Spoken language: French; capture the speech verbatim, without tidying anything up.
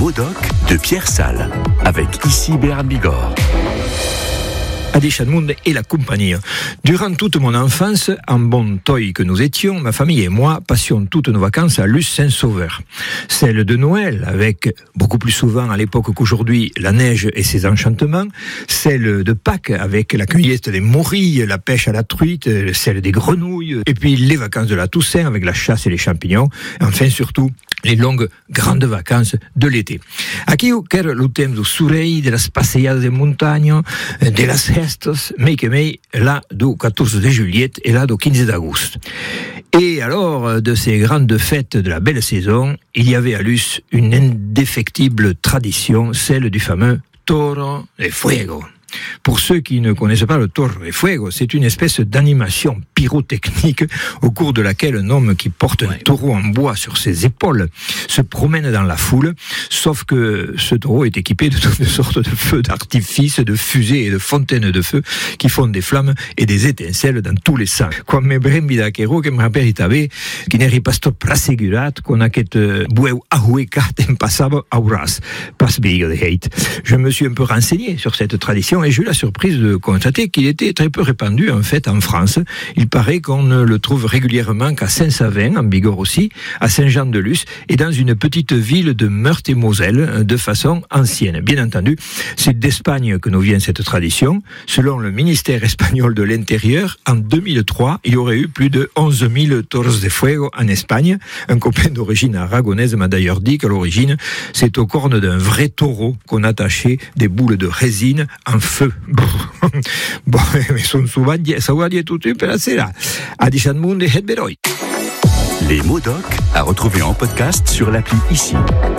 mots doc de Pierre Salles, avec ici Béarn Bigorre. Adi Chanmoun et la compagnie. Durant toute mon enfance, en bon toy que nous étions, ma famille et moi passions toutes nos vacances à Luce-Saint-Sauveur. Celle de Noël, avec beaucoup plus souvent à l'époque qu'aujourd'hui la neige et ses enchantements. Celle de Pâques, avec la cueillette des morilles, la pêche à la truite, celle des grenouilles. Et puis les vacances de la Toussaint, avec la chasse et les champignons. Enfin, surtout, les longues grandes vacances de l'été. Aquí eu quero o temps do soleil, de las passeadas de montagne, de las festas, mais que mais là do quatorze de juillet et là do quinze d'agost. Et alors, de ces grandes fêtes de la belle saison, il y avait à Luce une indéfectible tradition, celle du fameux Toro de Fuego. Pour ceux qui ne connaissent pas le Toro de Fuego, c'est une espèce d'animation pyrotechnique au cours de laquelle un homme qui porte un taureau en bois sur ses épaules se promène dans la foule, sauf que ce taureau est équipé de toutes sortes de feux d'artifice, de fusées et de fontaines de feu qui font des flammes et des étincelles dans tous les sens. Comme me brembi d'aquero que me rappelle itabe, qui n'est pas prassegurat qu'on a qu'être bueu ahueka tempasabo auras, pas big de hate. Je me suis un peu renseigné sur cette tradition et j'ai eu la surprise de constater qu'il était très peu répandu en fait en France. Il paraît qu'on ne le trouve régulièrement qu'à Saint-Savin, en Bigorre aussi, à Saint-Jean-de-Luz et dans une petite ville de Meurthe-et-Moselle de façon ancienne. Bien entendu, c'est d'Espagne que nous vient cette tradition. Selon le ministère espagnol de l'Intérieur, en deux mille trois, il y aurait eu plus de onze mille toros de fuego en Espagne. Un copain d'origine aragonaise m'a d'ailleurs dit qu'à l'origine, c'est aux cornes d'un vrai taureau qu'on attachait des boules de résine en feu. Bon, mais son souvent dit, ça va dire tout de suite, c'est là. Adi Chanmoun et Het Beroy. Les mots doc à retrouver en podcast sur l'appli ici.